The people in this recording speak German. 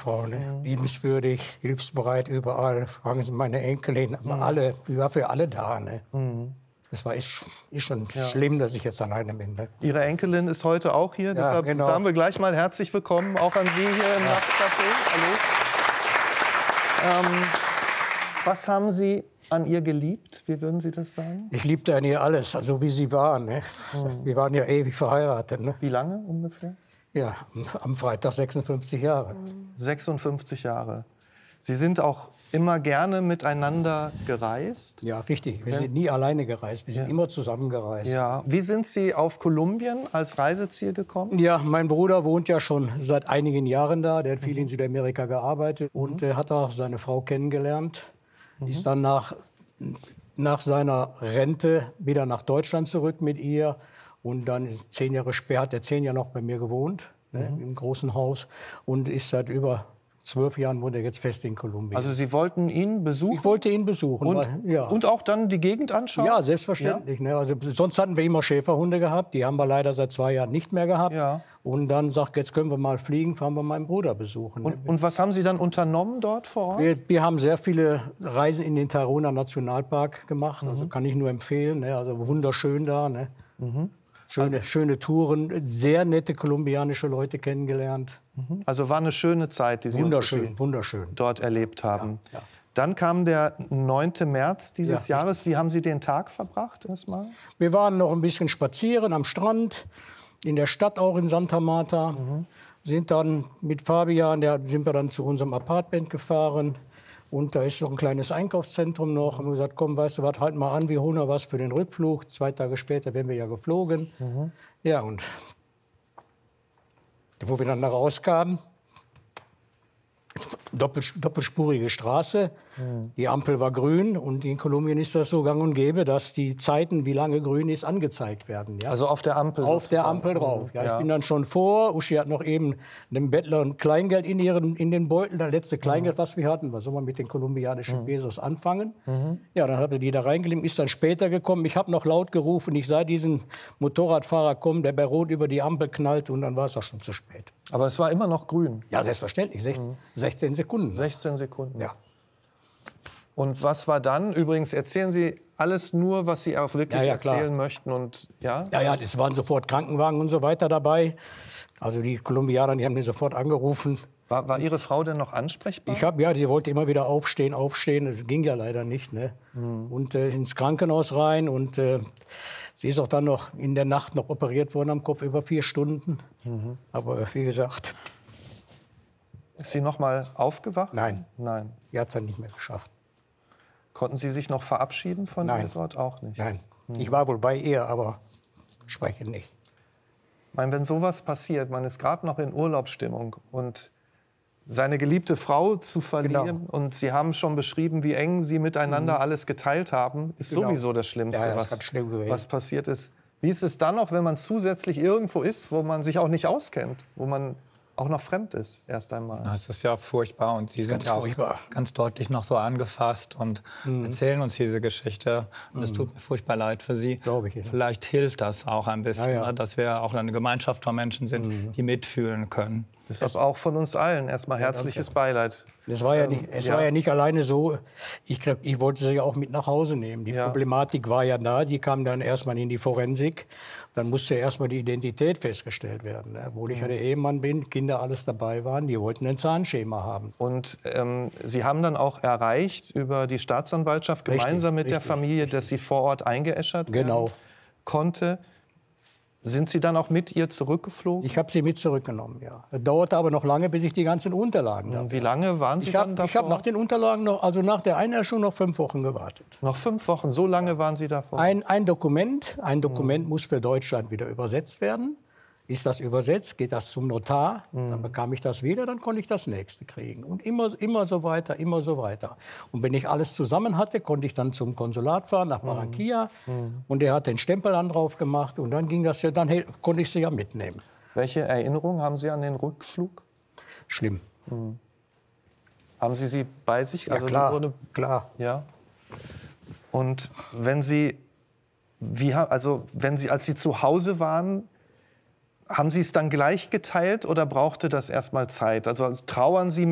Frau, ne? Liebenswürdig, hilfsbereit überall. Fragen Sie meine Enkelin, alle, die war für alle da. Ne? Das war ist schon schlimm, dass ich jetzt alleine bin. Ne? Ihre Enkelin ist heute auch hier, deshalb genau. sagen wir gleich mal herzlich willkommen auch an Sie hier im Nachtcafé. Hallo. Was haben Sie an ihr geliebt? Wie würden Sie das sagen? Ich liebte an ihr alles, also wie sie war. Ne? Wir waren ja ewig verheiratet. Ne? Wie lange ungefähr? Ja, am Freitag 56 Jahre. 56 Jahre. Sie sind auch immer gerne miteinander gereist? Ja, richtig. Wir sind nie alleine gereist. Wir sind immer zusammen gereist. Ja. Wie sind Sie auf Kolumbien als Reiseziel gekommen? Ja, mein Bruder wohnt ja schon seit einigen Jahren da. Der hat viel in Südamerika gearbeitet und hat auch seine Frau kennengelernt. Ist dann nach seiner Rente wieder nach Deutschland zurück mit ihr. Und dann 10 Jahre später hat er 10 Jahre noch bei mir gewohnt, ne, im großen Haus. Und ist seit über 12 Jahren wohnt er jetzt fest in Kolumbien. Also Sie wollten ihn besuchen? Ich wollte ihn besuchen. Und auch dann die Gegend anschauen? Ja, selbstverständlich. Ja. Ne? Also, sonst hatten wir immer Schäferhunde gehabt. Die haben wir leider seit 2 Jahren nicht mehr gehabt. Ja. Und dann sagt, jetzt können wir mal fliegen, fahren wir meinen Bruder besuchen. Und was haben Sie dann unternommen dort vor Ort? Wir haben sehr viele Reisen in den Tayrona Nationalpark gemacht. Also kann ich nur empfehlen. Ne? Also wunderschön da. Ne? Schöne Touren, sehr nette kolumbianische Leute kennengelernt. Also war eine schöne Zeit, die Sie wunderschön dort erlebt haben. Ja. Dann kam der 9. März dieses Jahres. Wie haben Sie den Tag verbracht erstmal? Wir waren noch ein bisschen spazieren am Strand, in der Stadt auch in Santa Marta. Sind dann mit Fabian, sind wir dann zu unserem Apartment gefahren. Und da ist noch ein kleines Einkaufszentrum noch. Haben wir gesagt, komm, weißt du was, halt mal an, wir holen noch was für den Rückflug. 2 Tage später wären wir ja geflogen. Ja, und wo wir dann da rauskamen, doppelspurige Straße, die Ampel war grün und in Kolumbien ist das so gang und gäbe, dass die Zeiten, wie lange grün ist, angezeigt werden. Ja? Also auf der Ampel? Auf der Ampel drauf. Ja, ich bin dann schon vor. Uschi hat noch eben dem Bettler ein Kleingeld in den Beutel, das letzte Kleingeld, was wir hatten. Was soll man mit den kolumbianischen Pesos anfangen? Ja, dann hat er die da reingelegt, ist dann später gekommen. Ich habe noch laut gerufen, ich sah diesen Motorradfahrer kommen, der bei Rot über die Ampel knallt und dann war es auch schon zu spät. Aber es war immer noch grün? Ja, selbstverständlich. 16 Sekunden. 16 Sekunden? Ja. Und was war dann? Übrigens, erzählen Sie alles nur, was Sie auch wirklich erzählen möchten. Und, ja, es waren sofort Krankenwagen und so weiter dabei. Also die Kolumbianer, die haben den sofort angerufen. War Ihre Frau denn noch ansprechbar? Sie wollte immer wieder aufstehen. Das ging ja leider nicht. Ne? Und ins Krankenhaus rein. Und sie ist auch dann noch in der Nacht noch operiert worden am Kopf, über 4 Stunden. Aber wie gesagt... Ist sie noch mal aufgewacht? Nein. Nein. Die hat es dann nicht mehr geschafft. Konnten Sie sich noch verabschieden von ihr dort? Auch nicht? Nein. Ich war wohl bei ihr, aber spreche nicht. Ich meine, wenn sowas passiert, man ist gerade noch in Urlaubsstimmung und seine geliebte Frau zu verlieren und Sie haben schon beschrieben, wie eng Sie miteinander alles geteilt haben, ist sowieso das Schlimmste, was passiert ist. Wie ist es dann noch, wenn man zusätzlich irgendwo ist, wo man sich auch nicht auskennt, wo man auch noch fremd ist, erst einmal? Das ist ja furchtbar und Sie sind ja auch ganz deutlich noch so angefasst und erzählen uns diese Geschichte. Und es tut mir furchtbar leid für Sie. Glaube ich, ja. Vielleicht hilft das auch ein bisschen, dass wir auch eine Gemeinschaft von Menschen sind, die mitfühlen können. Deshalb auch von uns allen erstmal herzliches Beileid. Es war ja nicht alleine so. Ich wollte sie ja auch mit nach Hause nehmen. Die Problematik war ja da. Die kam dann erstmal in die Forensik. Dann musste erstmal die Identität festgestellt werden. Obwohl ich ja der Ehemann bin, Kinder alles dabei waren. Die wollten ein Zahnschema haben. Und Sie haben dann auch erreicht über die Staatsanwaltschaft gemeinsam mit der Familie, dass sie vor Ort eingeäschert werden konnte. Sind Sie dann auch mit ihr zurückgeflogen? Ich habe sie mit zurückgenommen, ja. Es dauerte aber noch lange, bis ich die ganzen Unterlagen hatte. Wie lange waren Sie dann davor? Ich habe nach den Unterlagen nach der Einäschung noch 5 Wochen gewartet. Noch 5 Wochen? So lange waren Sie davor? Ein Dokument muss für Deutschland wieder übersetzt werden. Ist das übersetzt, geht das zum Notar, dann bekam ich das wieder, dann konnte ich das nächste kriegen. Und immer so weiter, immer so weiter. Und wenn ich alles zusammen hatte, konnte ich dann zum Konsulat fahren, nach Barranquilla. Und der hat den Stempel dann drauf gemacht und dann ging das ja, dann konnte ich sie ja mitnehmen. Welche Erinnerungen haben Sie an den Rückflug? Schlimm. Haben Sie sie bei sich? Ja, also klar. Ja. Und wenn Sie, als Sie zu Hause waren, haben Sie es dann gleich geteilt oder brauchte das erst mal Zeit? Also trauern Sie